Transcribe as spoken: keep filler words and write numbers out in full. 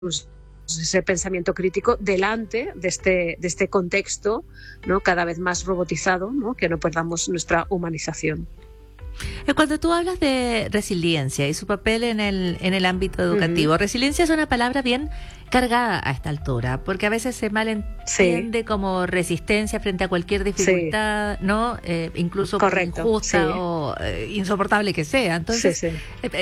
pues, ese pensamiento crítico delante de este, de este contexto, ¿no?, cada vez más robotizado, ¿no?, que no perdamos nuestra humanización. Cuando tú hablas de resiliencia y su papel en el, en el ámbito educativo, uh-huh. resiliencia es una palabra bien cargada a esta altura, porque a veces se malentiende sí. como resistencia frente a cualquier dificultad, sí. ¿no? Eh, incluso Correcto, injusta sí. o eh, insoportable que sea. Entonces, sí, sí. Eh,